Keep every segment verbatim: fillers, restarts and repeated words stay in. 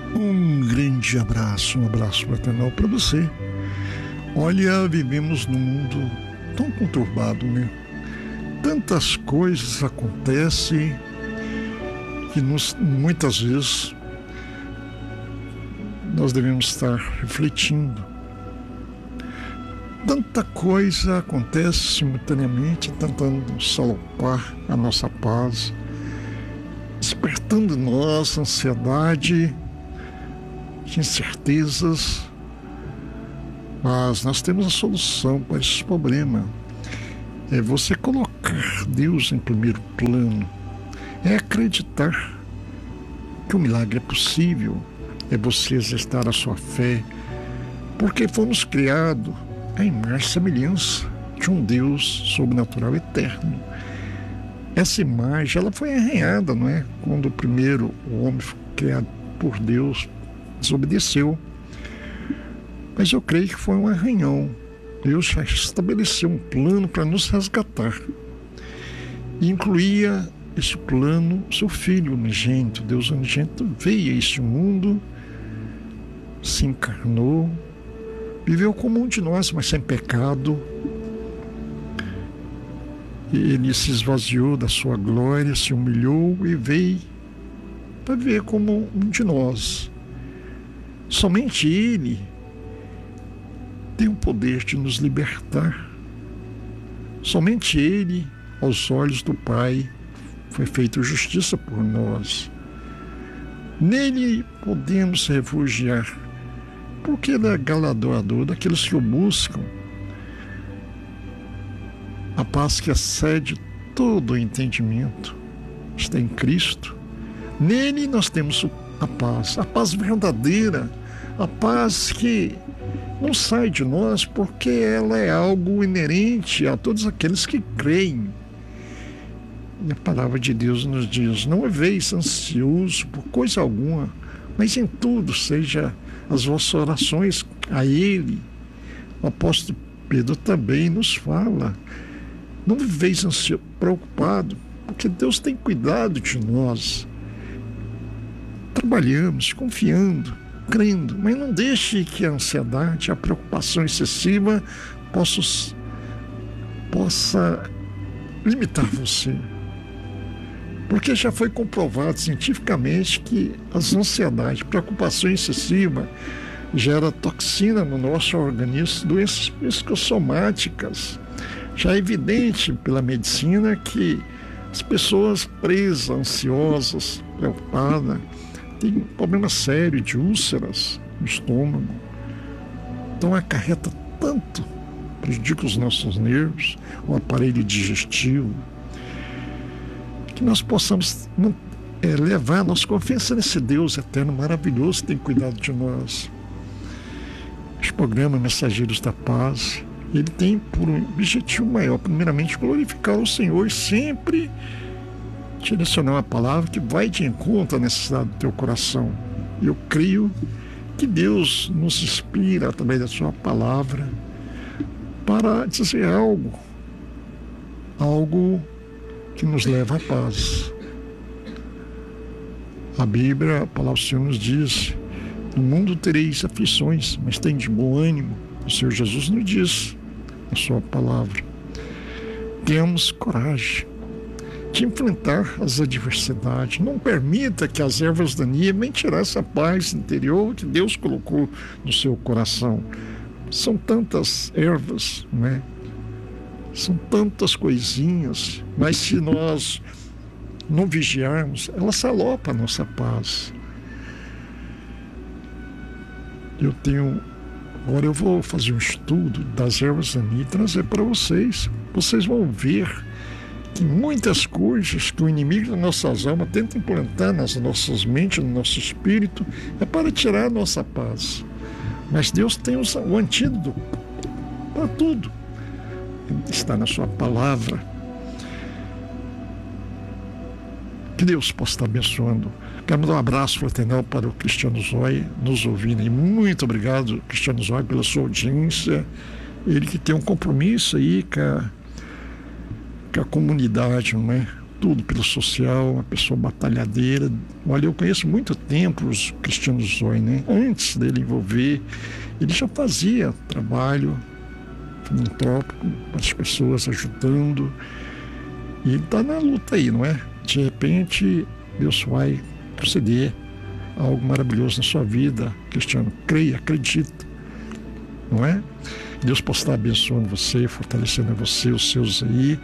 Um grande abraço, um abraço fraternal para você. Olha, vivemos num mundo tão conturbado, né? Tantas coisas acontecem que nos, muitas vezes nós devemos estar refletindo. Tanta coisa acontece simultaneamente, tentando salopar a nossa paz, despertando em nós ansiedade, incertezas, mas nós temos a solução para esse problema. É você colocar Deus em primeiro plano, é acreditar que o milagre é possível, é você exercitar a sua fé, porque fomos criados à imagem e semelhança de um Deus sobrenatural eterno. Essa imagem, ela foi arranhada, não é? Quando o primeiro homem foi criado por Deus, desobedeceu. Mas eu creio que foi um arranhão. Deus já estabeleceu um plano para nos resgatar. E incluía esse plano seu Filho unigênito. Deus unigênito veio a este mundo, se encarnou, viveu como um de nós, mas sem pecado. Ele se esvaziou da sua glória, se humilhou e veio para viver como um de nós. Somente Ele tem o poder de nos libertar. Somente Ele, aos olhos do Pai, foi feito justiça por nós. Nele podemos refugiar, porque Ele é galardoador daqueles que o buscam. A paz que excede todo o entendimento está em Cristo. Nele nós temos a paz, a paz verdadeira, a paz que não sai de nós, porque ela é algo inerente a todos aqueles que creem. E a palavra de Deus nos diz: não haveis ansioso por coisa alguma, mas em tudo seja as vossas orações a Ele. O apóstolo Pedro também nos fala: não viveis ansioso, preocupado, porque Deus tem cuidado de nós. Trabalhamos confiando, crendo, mas não deixe que a ansiedade, a preocupação excessiva possa, possa limitar você. Porque já foi comprovado cientificamente que as ansiedades, preocupação excessiva gera toxina no nosso organismo, doenças psicossomáticas. Já é evidente pela medicina que as pessoas presas, ansiosas, preocupadas, têm um problema sério de úlceras no estômago. Então acarreta tanto, prejudica os nossos nervos, o aparelho digestivo, que nós possamos é, levar a nossa confiança nesse Deus eterno, maravilhoso, que tem cuidado de nós. Este programa Mensageiros da Paz, ele tem por objetivo maior, primeiramente, glorificar o Senhor e sempre direcionar uma palavra que vai de encontro à necessidade do teu coração. Eu creio que Deus nos inspira através da sua palavra para dizer algo, algo que nos leva à paz. A Bíblia, a palavra do Senhor nos diz: no mundo tereis aflições, mas tem de bom ânimo. O Senhor Jesus nos diz na sua palavra: tenhamos coragem de enfrentar as adversidades. Não permita que as ervas daninhas venham tirar essa paz interior que Deus colocou no seu coração. São tantas ervas, né? São tantas coisinhas, mas se nós não vigiarmos, ela salopa a nossa paz. Eu tenho... Agora eu vou fazer um estudo das ervas daninhas e trazer para vocês. Vocês vão ver que muitas coisas que o inimigo das nossas almas tenta implantar nas nossas mentes, no nosso espírito, é para tirar a nossa paz. Mas Deus tem o antídoto para tudo. Está na sua palavra. Que Deus possa estar abençoando. Quero mandar um abraço fraternal para o Cristiano Zóia, nos ouvindo. E muito obrigado, Cristiano Zóia, pela sua audiência. Ele que tem um compromisso aí com a, com a comunidade, não é? tudo pelo social, uma pessoa batalhadeira. Olha, eu conheço muito tempo os Cristiano Zói, né? Antes dele envolver, ele já fazia trabalho filantrópico para as pessoas, ajudando. E ele está na luta aí, não é? De repente, Deus vai proceder a algo maravilhoso na sua vida, Cristiano. Creia, acredita, não é? Deus possa estar abençoando você, fortalecendo você, os seus aí.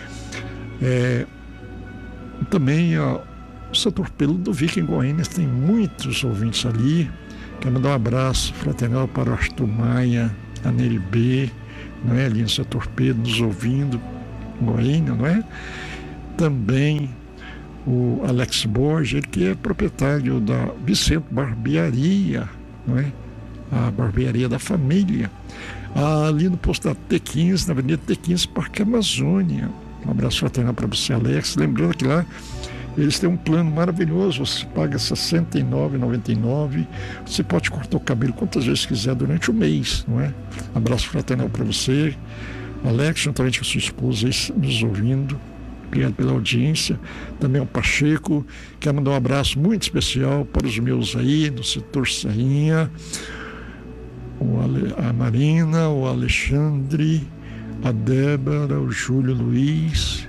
É, também ó, o setor Pedro Ludovico em Goiânia tem muitos ouvintes ali. Quero mandar um abraço fraternal para o Arthur Maia, a Nery B, não é? Ali no setor Pedro, nos ouvindo, em Goiânia, não é? Também o Alex Borges, ele que é proprietário da Vicente Barbearia, não é? A barbearia da família, ali no posto da T quinze, na Avenida T quinze, Parque Amazônia. Um abraço fraternal para você, Alex. Lembrando que lá eles têm um plano maravilhoso, você paga sessenta e nove reais e noventa e nove centavos, você pode cortar o cabelo quantas vezes quiser durante o mês, não é? Abraço fraternal para você, Alex, juntamente com a sua esposa aí, nos ouvindo. Obrigado pela audiência. Também o Pacheco. Quero mandar um abraço muito especial para os meus aí, no setor Serrinha, o Ale, a Marina, o Alexandre, a Débora, o Júlio Luiz,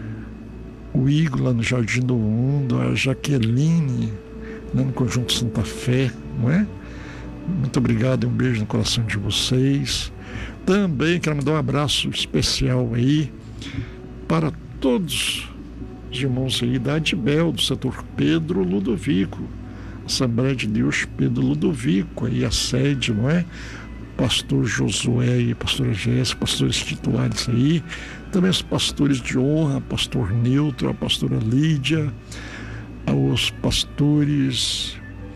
o Igor lá no Jardim do Mundo, a Jaqueline, lá no Conjunto Santa Fé, não é? Muito obrigado e um beijo no coração de vocês. Também quero mandar um abraço especial aí para todos os irmãos aí da Adibel, do setor Pedro Ludovico, Assembleia de Deus Pedro Ludovico, aí a sede, não é? Pastor Josué e pastora Jéssica, pastores titulares aí, também os pastores de honra, pastor Neutro, a pastora Lídia, os pastores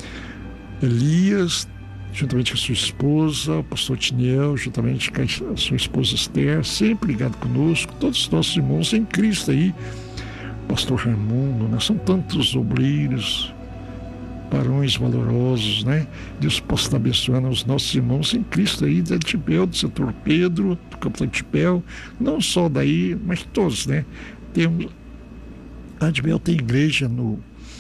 Elias, juntamente com a sua esposa, o pastor Tiniel, juntamente com a sua esposa Esther, sempre ligado conosco, todos os nossos irmãos em Cristo aí, pastor Raimundo, né? São tantos obreiros, varões valorosos, né? Deus possa estar abençoando os nossos irmãos em Cristo aí, da Adibel, do setor Pedro, do campo da Adibel, não só daí, mas todos, né? Temos, a Adibel tem igreja no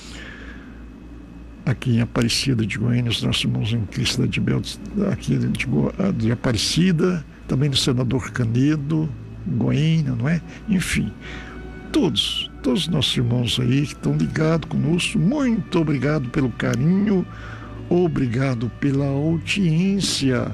aqui em Aparecida de Goiânia, os nossos irmãos em Cristo da Adibel, aqui de, de Aparecida, também no Senador Canedo, Goiânia, não é? Enfim, todos, todos os nossos irmãos aí que estão ligados conosco, muito obrigado pelo carinho, obrigado pela audiência.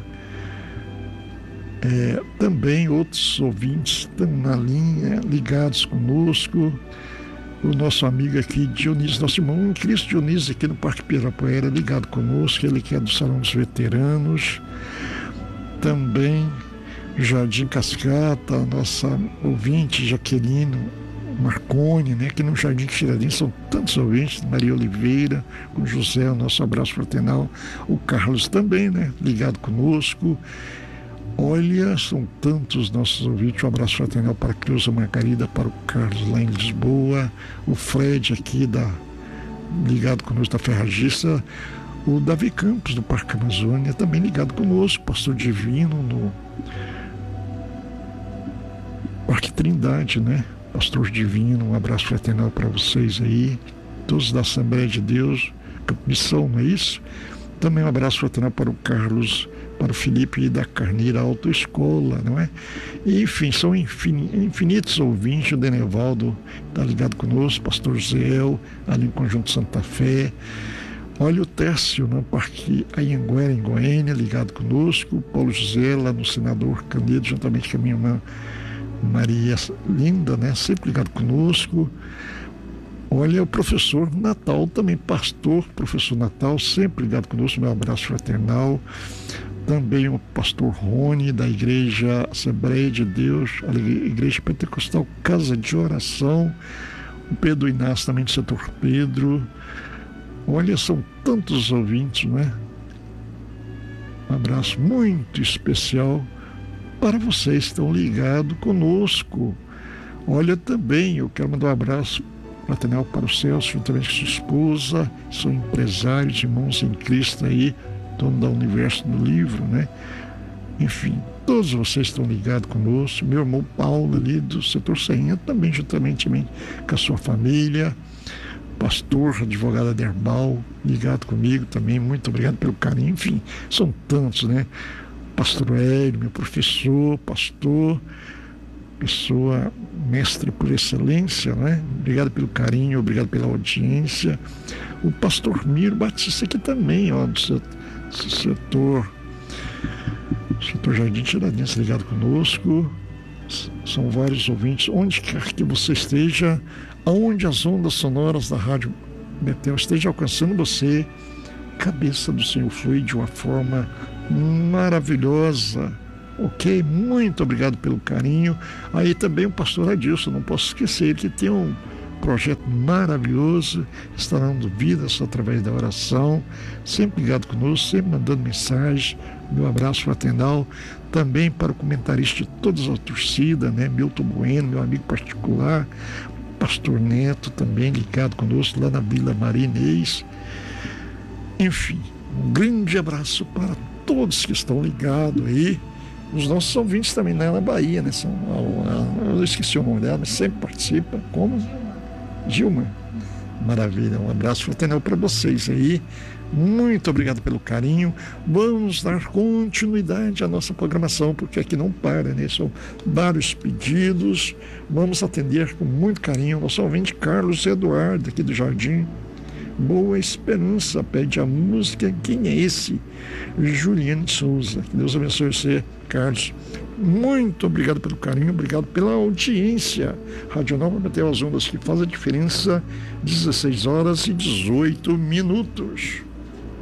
É, também outros ouvintes estão na linha, ligados conosco. O nosso amigo aqui, Dionísio, nosso irmão em Cristo Dionísio, aqui no Parque Pirapuera, ligado conosco, ele que é do Salão dos Veteranos. Também Jardim Cascata, nossa ouvinte Jaqueline Marconi, né, que no Jardim Tiradentes são tantos ouvintes, Maria Oliveira, o José, o nosso abraço fraternal, o Carlos também, né, ligado conosco. Olha, são tantos nossos ouvintes, um abraço fraternal para a Creuza Margarida, para o Carlos lá em Lisboa, o Fred aqui da, ligado conosco da Ferragista, o Davi Campos do Parque Amazônia, também ligado conosco, Pastor Divino no Parque Trindade, né? Pastor Divino, um abraço fraternal para vocês aí, todos da Assembleia de Deus, missão, não é isso? Também um abraço fraternal para o Carlos, para o Felipe da Carneira Autoescola, não é? E, enfim, são infinitos ouvintes. O Denevaldo está ligado conosco, pastor Zéu, ali no Conjunto Santa Fé. Olha o Tércio, no Parque Anhanguera, em Goiânia, ligado conosco. Paulo José, lá no Senador Canedo, juntamente com a minha irmã Maria Linda, né? Sempre ligado conosco. Olha, o professor Natal, também pastor, professor Natal, sempre ligado conosco, meu abraço fraternal. Também o pastor Rony, da Igreja Assembleia de Deus, a Igreja Pentecostal Casa de Oração. O Pedro Inácio, também do setor Pedro. Olha, são tantos ouvintes, né? Um abraço muito especial para vocês que estão ligados conosco. Olha, também eu quero mandar um abraço fraternal para o Celso, juntamente com sua esposa, são empresários, irmãos em Cristo aí, dono da Universo do Livro, né? Enfim, todos vocês estão ligados conosco, meu irmão Paulo ali do setor Serrinha, também juntamente com a sua família, pastor, advogado Aderbal, ligado comigo também, muito obrigado pelo carinho, enfim, são tantos, né? Pastor Hélio, meu professor, pastor, pessoa mestre por excelência, né? Obrigado pelo carinho, obrigado pela audiência. O pastor Miro Batista aqui também, ó, do setor, setor Jardim Tiradentes, ligado conosco. São vários ouvintes, onde quer que você esteja, aonde as ondas sonoras da Rádio Betel estejam alcançando você, cabeça do Senhor flui de uma forma maravilhosa. Ok, muito obrigado pelo carinho. Aí também o pastor Adilson, não posso esquecer que tem um projeto maravilhoso, está dando vidas através da oração, sempre ligado conosco, sempre mandando mensagem. Meu abraço fraternal também para o comentarista de toda a torcida, né? Milton Bueno, meu amigo particular, pastor Neto também ligado conosco lá na Vila Maria Inês. Enfim, um grande abraço para todos que estão ligados aí. Os nossos ouvintes também lá na Bahia, né? São, eu esqueci o nome dela, mas sempre participa. Como? Gilma. Maravilha, um abraço fraternal para vocês aí. Muito obrigado pelo carinho. Vamos dar continuidade à nossa programação, porque aqui não para, né? São vários pedidos. Vamos atender com muito carinho. Nosso ouvinte Carlos Eduardo, aqui do Jardim Boa Esperança, pede a música Quem é Esse? Juliane Souza. Que Deus abençoe você, Carlos. Muito obrigado pelo carinho, obrigado pela audiência. Rádio Nova Betel, as ondas que faz a diferença, dezesseis horas e dezoito minutos.